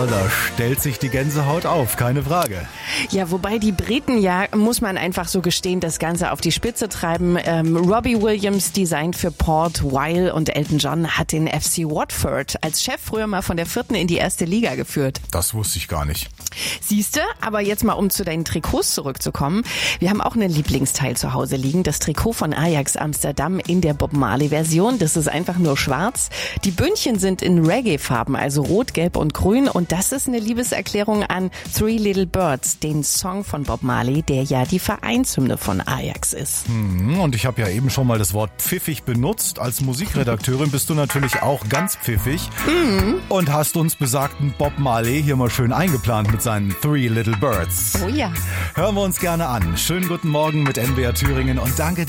da stellt sich die Gänsehaut auf, keine Frage. Ja, wobei die Briten ja, muss man einfach so gestehen, das Ganze auf die Spitze treiben. Robbie Williams, Design für Port Vale und Elton John, hat den FC Watford als Chef früher mal von der 4. in die 1. Liga geführt. Das wusste ich gar nicht. Siehste, aber jetzt mal um zu deinen Trikots zurückzukommen. Wir haben auch einen Lieblingsteil zu Hause liegen, das Trikot von Ajax Amsterdam in der Bob Marley-Version. Das ist einfach nur schwarz. Die Bündchen sind in Reggae-Farben, also rot, gelb und grün. Und das ist eine Liebeserklärung an Three Little Birds, den Song von Bob Marley, der ja die Vereinshymne von Ajax ist. Und ich habe ja eben schon mal das Wort pfiffig benutzt. Als Musikredakteurin bist du natürlich auch ganz pfiffig und hast uns besagten Bob Marley hier mal schön eingeplant mit seinen Three Little Birds. Oh ja. Hören wir uns gerne an. Schönen guten Morgen mit NWR Thüringen und danke